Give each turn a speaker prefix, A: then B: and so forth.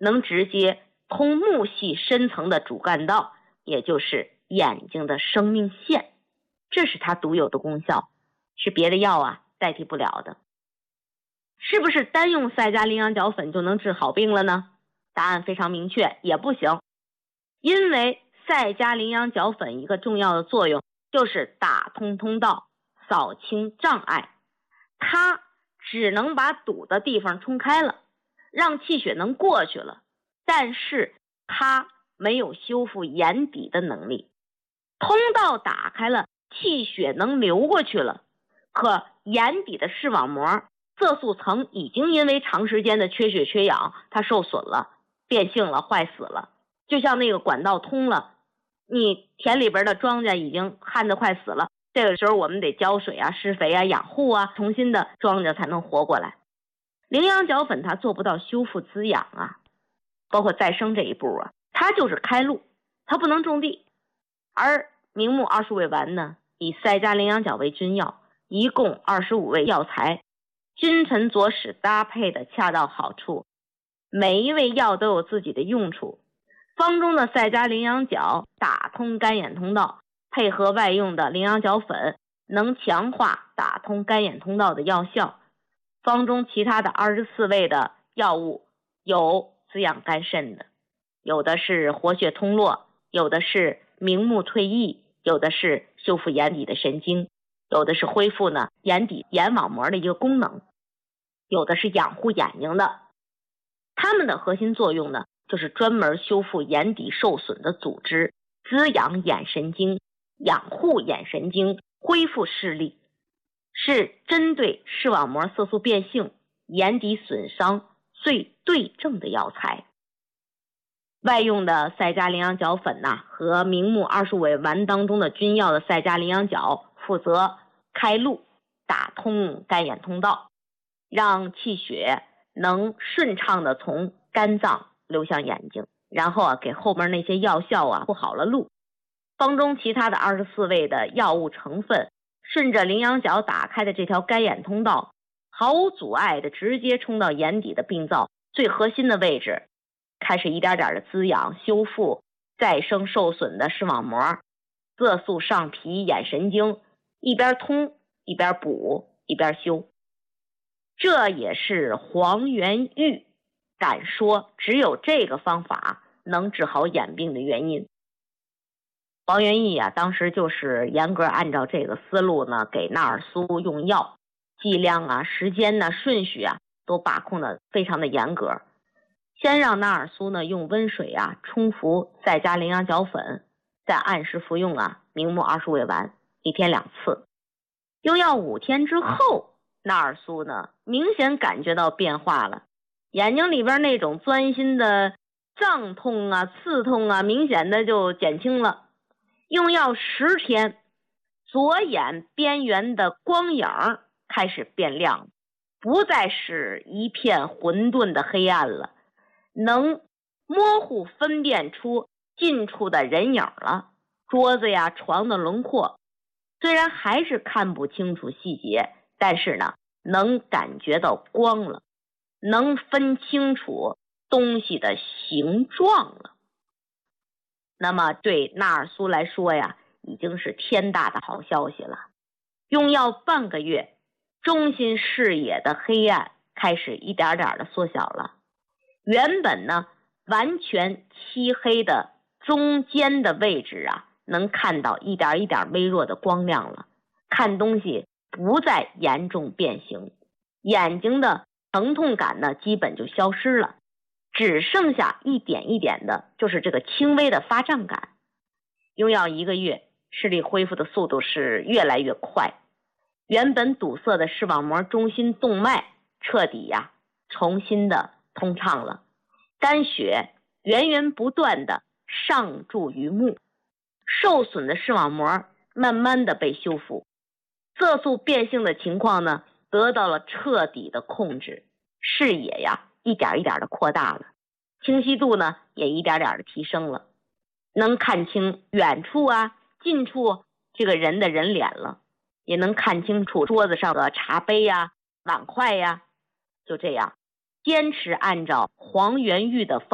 A: 能直接通目系深层的主干道，也就是眼睛的生命线。这是它独有的功效，是别的药代替不了的。是不是单用赛迦羚羊角粉就能治好病了呢？答案非常明确，也不行。因为赛迦羚羊角粉一个重要的作用就是打通通道，扫清障碍，它只能把堵的地方冲开了，让气血能过去了，但是它没有修复眼底的能力。通道打开了，气血能流过去了，可眼底的视网膜色素层已经因为长时间的缺血缺氧，它受损了，变性了，坏死了。就像那个管道通了，你田里边的庄稼已经旱得快死了，这个时候我们得浇水施肥养护重新的庄稼才能活过来。羚羊角粉它做不到修复滋养包括再生这一步它就是开路，它不能种地。而明目20味丸呢，以赛迦羚羊角为君药，一共25味药材，君臣佐使搭配的恰到好处，每一味药都有自己的用处。方中的赛迦羚羊角打通干眼通道，配合外用的羚羊角粉，能强化打通干眼通道的药效。方中其他的24味的药物，有滋养肝肾的，有的是活血通络，有的是明目退翳，有的是修复眼底的神经，有的是恢复眼底眼网膜的一个功能，有的是养护眼睛的。它们的核心作用呢，就是专门修复眼底受损的组织，滋养眼神经，养护眼神经，恢复视力，是针对视网膜色素变性、眼底损伤最对症的药材。外用的赛迦羚羊角粉和明目25味丸当中的君药的赛迦羚羊角负责开路，打通干眼通道，让气血能顺畅的从肝脏流向眼睛，然后给后面那些药效铺好了路。方中其他的24味的药物成分，顺着羚羊角打开的这条干眼通道，毫无阻碍的直接冲到眼底的病灶最核心的位置，开始一点点的滋养、修复再生受损的视网膜，色素上皮眼神经，一边通一边补一边修。这也是黄元玉敢说只有这个方法能治好眼病的原因。黄元义当时就是严格按照这个思路呢，给纳尔苏用药，剂量时间顺序都把控的非常的严格。先让纳尔苏呢用温水冲服赛迦羚羊角粉，再按时服用明目20味丸，一天2次。用药5天之后，纳尔苏呢明显感觉到变化了，眼睛里边那种钻心的胀痛刺痛明显的就减轻了。用药10天，左眼边缘的光影开始变亮，不再是一片混沌的黑暗了，能模糊分辨出近处的人影了。桌子床的轮廓虽然还是看不清楚细节，但是呢能感觉到光了，能分清楚东西的形状了。那么对纳尔苏来说已经是天大的好消息了。用药半个月，中心视野的黑暗开始一点点的缩小了，原本呢完全漆黑的中间的位置能看到一点一点微弱的光亮了，看东西不再严重变形，眼睛的疼痛感呢基本就消失了，只剩下一点一点的就是这个轻微的发胀感。用药1个月，视力恢复的速度是越来越快，原本堵塞的视网膜中心动脉彻底重新的通畅了，肝血源源不断的上注于目，受损的视网膜慢慢的被修复，色素变性的情况呢得到了彻底的控制，视野一点一点的扩大了，清晰度呢也一点点的提升了，能看清远处近处这个人的人脸了，也能看清楚桌子上的茶杯碗筷就这样坚持按照黄元玉的方